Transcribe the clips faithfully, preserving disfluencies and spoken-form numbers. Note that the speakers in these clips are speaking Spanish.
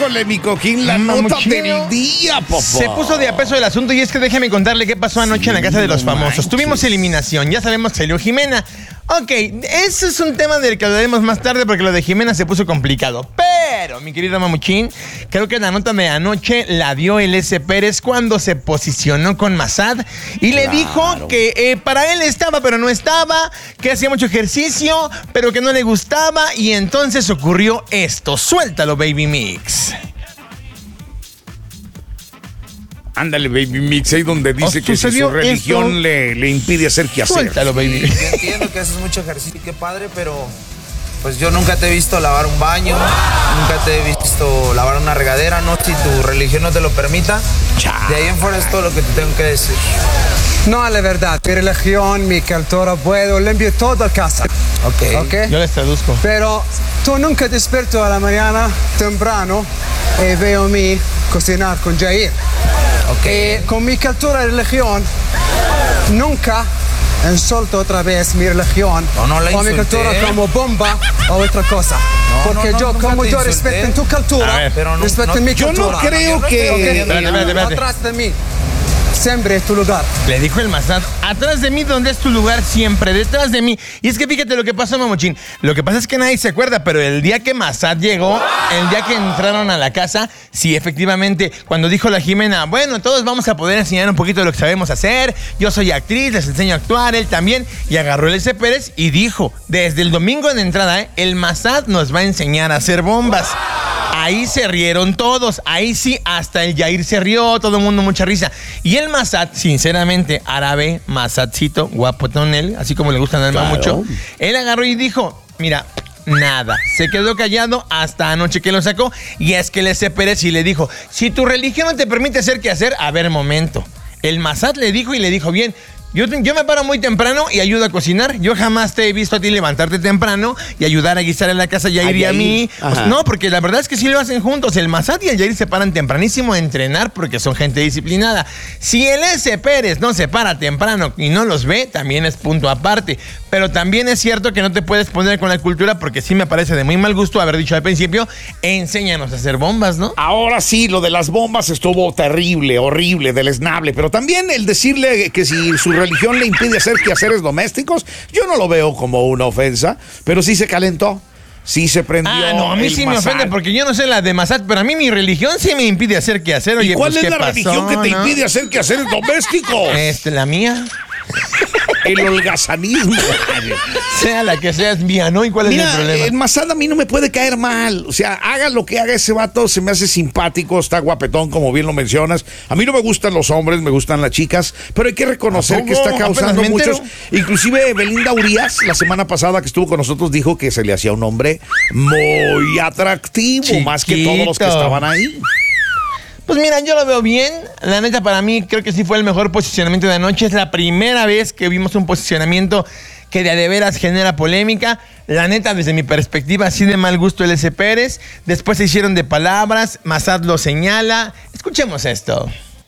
Híjole, mi cojín, la Mamuchino nota del día, papá. Se puso de a peso el asunto y es que déjeme contarle qué pasó anoche sí, en la casa de los famosos. Manches. Tuvimos eliminación, ya sabemos que salió Jimena. Ok, ese es un tema del que hablaremos más tarde porque lo de Jimena se puso complicado. Pero, mi querido Mamuchín, creo que la nota de anoche la dio el S. Pérez cuando se posicionó con Massad y le claro. dijo que eh, para él estaba pero no estaba, que hacía mucho ejercicio pero que no le gustaba y entonces ocurrió esto. Suéltalo, Baby Mix. Ándale, Baby Mix, ahí donde dice que si su religión le, le impide hacer qué hacer. Suéltalo, Baby. Sí, yo entiendo que haces mucho ejercicio, qué padre, pero pues yo nunca te he visto lavar un baño, nunca te he visto lavar una regadera, no si tu religión no te lo permita. De ahí en fuera es todo lo que te tengo que decir. No, la verdad, mi religión, mi cultura, puedo limpiar toda la casa. Okay. ok. Yo les traduzco. Pero tú nunca despierto a la mañana temprano y veo a mí cocinar con Jair. Okay. Y con mi cultura y religión, nunca insulto otra vez mi religión no, no la o mi cultura como bomba o otra cosa. No, Porque no, no, yo, como yo respeto en tu cultura, ver, pero no, respeto no, en mi yo cultura. Yo no creo no, que... Okay. Espérate, espérate, espérate. Atrás de mí. Siempre es tu lugar. Le dijo el Massad, atrás de mí donde es tu lugar siempre, detrás de mí. Y es que fíjate lo que pasó, Mamuchín. Lo que pasa es que nadie se acuerda, pero el día que Massad llegó, el día que entraron a la casa, sí, efectivamente, cuando dijo la Jimena, bueno, todos vamos a poder enseñar un poquito de lo que sabemos hacer, yo soy actriz, les enseño a actuar, él también, y agarró el S. Pérez y dijo, desde el domingo en entrada, ¿eh? el Massad nos va a enseñar a hacer bombas. Ahí se rieron todos, ahí sí, hasta el Jair se rió, todo el mundo mucha risa. Y el Massad, sinceramente, árabe, Massadcito, guapotón él, así como le gusta nada más mucho, él agarró y dijo, mira, nada, se quedó callado hasta anoche que lo sacó. Y es que el S. Pérez sí le dijo, si tu religión no te permite hacer qué hacer, a ver, momento. El Massad le dijo y le dijo bien, Yo, yo me paro muy temprano y ayudo a cocinar. Yo jamás te he visto a ti levantarte temprano y ayudar a guisar en la casa Jair y a mí. O sea, no, porque la verdad es que sí lo hacen juntos. El Massad y el Jair se paran tempranísimo a entrenar porque son gente disciplinada. Si el S. Pérez no se para temprano y no los ve, también es punto aparte. Pero también es cierto que no te puedes poner con la cultura porque sí me parece de muy mal gusto haber dicho al principio, enséñanos a hacer bombas, ¿no? Ahora sí, lo de las bombas estuvo terrible, horrible, deleznable. Pero también el decirle que si su religión le impide hacer quehaceres domésticos, yo no lo veo como una ofensa, pero sí se calentó, sí se prendió. Ah, no, a mí sí Massad. me ofende porque yo no sé la de Massad, pero a mí mi religión sí me impide hacer quehacer. Oye, ¿y cuál pues, es ¿qué la pasó, religión que te no? impide hacer quehaceres domésticos? Este, la mía. El holgazanismo. Sea la que sea, es mía, ¿no? ¿Y cuál Mira, es el problema? el Massad a mí no me puede caer mal. O sea, haga lo que haga ese vato, se me hace simpático, está guapetón, como bien lo mencionas. A mí no me gustan los hombres, me gustan las chicas, pero hay que reconocer que está causando muchos. Inclusive Belinda Urias, la semana pasada que estuvo con nosotros, dijo que se le hacía un hombre muy atractivo, chiquito, más que todos los que estaban ahí. Pues mira, yo lo veo bien. La neta, para mí, creo que sí fue el mejor posicionamiento de anoche. Es la primera vez que vimos un posicionamiento que de a de veras genera polémica. La neta, desde mi perspectiva, así de mal gusto el S. Pérez. Después se hicieron de palabras. Massad lo señala. Escuchemos esto.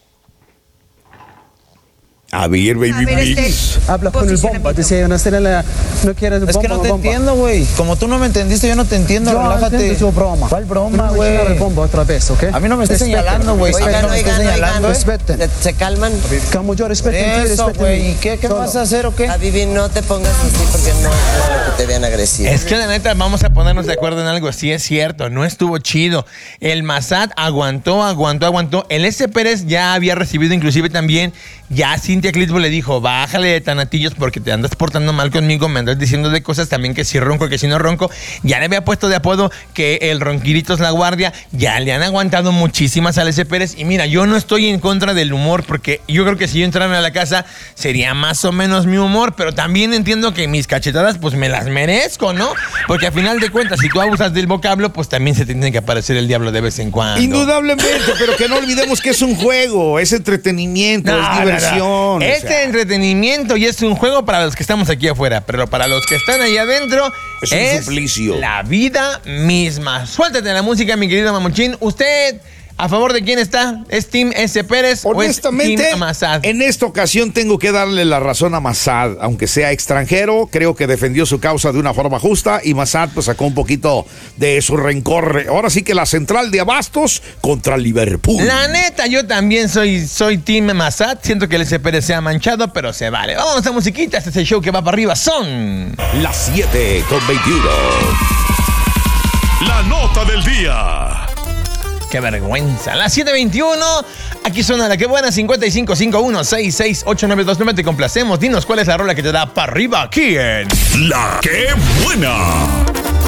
A ver, Baby A ver, este, Mix. Habla con el bomba, dice, no, la, no quieres bomba. Es que no te bomba. entiendo, güey. Como tú no me entendiste, yo no te entiendo. Yo Relájate. entiendo tu broma. ¿Cuál broma, No me güey? el bomba otra vez, ¿ok? A mí no me estés Respeten. señalando, güey. A mí Oigan, no me estés oigan, señalando, oigan. ¿eh? Respeten. ¿Se, se calman? Como yo respeto Eso, güey. ¿Y qué, qué vas a hacer o qué? A Vivi, no te pongas así porque no quiero que te vean agresivo. Es que la neta, vamos a ponernos de acuerdo en algo. Sí es cierto, no estuvo chido. El Massad aguantó, aguantó, aguantó. El S. Pérez ya había recibido inclusive también, ya Cintia Clitbo le dijo, bájale de tanatillos porque te andas portando mal conmigo, me andas diciendo de cosas también que si ronco, que si no ronco. Ya le había puesto de apodo que el ronquirito es la guardia. Ya le han aguantado muchísimas al S. Pérez. Y mira, yo no estoy en contra del humor porque yo creo que si yo entrara a la casa sería más o menos mi humor, pero también entiendo que mis cachetadas pues me las merezco, ¿no? Porque a final de cuentas, si tú abusas del vocablo, pues también se te tiene que aparecer el diablo de vez en cuando. Indudablemente, pero que no olvidemos que es un juego, es entretenimiento, No, es diversión. No, no. O Este sea, entretenimiento y es un juego para los que estamos aquí afuera, pero para los que están ahí adentro es un es suplicio. La vida misma. Suéltate la música, mi querido Mamuchín. Usted ¿A favor de quién está? ¿Es Team S. Pérez honestamente, o es Team Massad? En esta ocasión tengo que darle la razón a Massad, aunque sea extranjero, creo que defendió su causa de una forma justa y Massad pues sacó un poquito de su rencor. Ahora sí que la central de Abastos contra Liverpool. La neta, yo también soy, soy Team Massad. Siento que el S. Pérez se ha manchado, pero se vale. Vamos a musiquita, este es el show que va para arriba. Son las siete con veintiuno. La nota del día. ¡Qué vergüenza! Las siete veintiuno, aquí suena la que buena, cincuenta y cinco cincuenta y uno sesenta y seis ocho nueve dos nueve, te complacemos. Dinos cuál es la rola que te da para arriba aquí en La que buena.